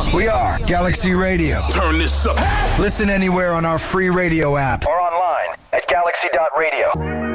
We are Galaxy Radio. Turn this up. Listen anywhere on our free radio app or online at galaxy.radio.